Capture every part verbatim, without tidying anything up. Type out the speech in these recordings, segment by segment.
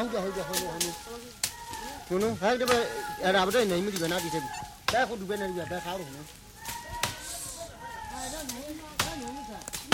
ဟုတ်ကြဟုတ်ကြဟုတ်ဟုတ်ဟုတ်နော်ဟဲ့ဒီပဲအဲ့ဒါပဲနေမှုဒီပဲနားဒီတဲ့ဒါခုဒီပဲနေဒီပဲခါလို့နော်အဲ့တော့နေမှာကနေမှာ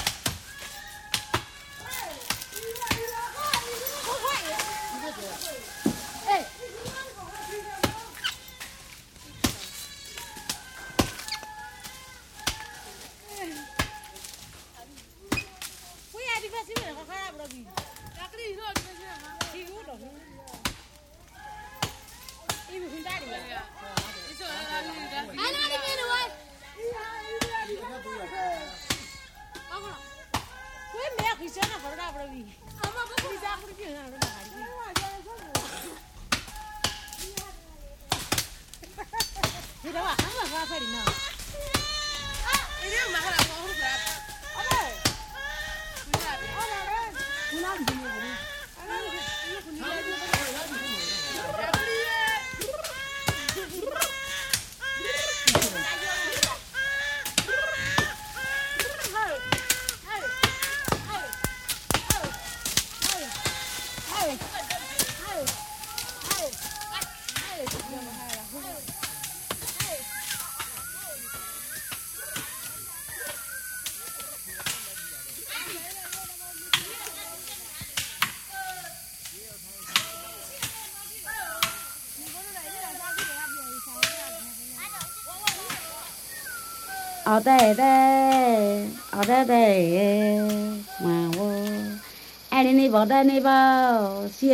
ở đây đây ở đây đây mà vô ai đi đi vào đây đi vào